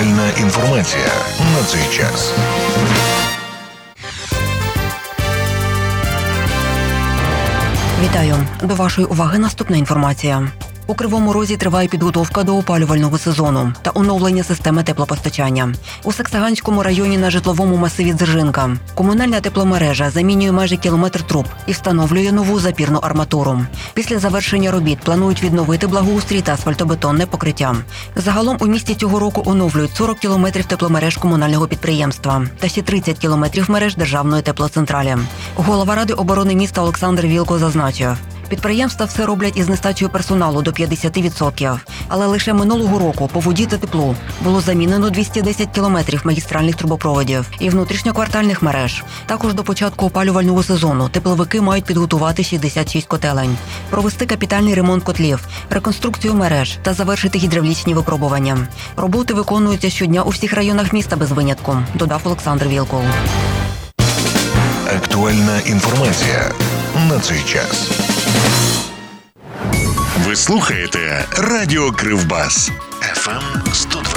Актуальна інформація на цей час. Вітаю! До вашої уваги наступна інформація. У Кривому Розі триває підготовка до опалювального сезону та оновлення системи теплопостачання. У Саксаганському районі на житловому масиві Дзержинка комунальна тепломережа замінює майже кілометр труб і встановлює нову запірну арматуру. Після завершення робіт планують відновити благоустрій та асфальтобетонне покриття. Загалом у місті цього року оновлюють 40 кілометрів тепломереж комунального підприємства та ще 30 кілометрів мереж державної теплоцентралі. Голова Ради оборони міста Олександр Вілко зазначив, підприємства все роблять із нестачею персоналу до 50%. Але лише минулого року по воді та теплу було замінено 210 кілометрів магістральних трубопроводів і внутрішньоквартальних мереж. Також до початку опалювального сезону тепловики мають підготувати 66 котелень, провести капітальний ремонт котлів, реконструкцію мереж та завершити гідравлічні випробування. Роботи виконуються щодня у всіх районах міста без винятку, додав Олександр Вілкул. Актуальна інформація на цей час. Ви слухаєте Радіо Кривбас. FM 102.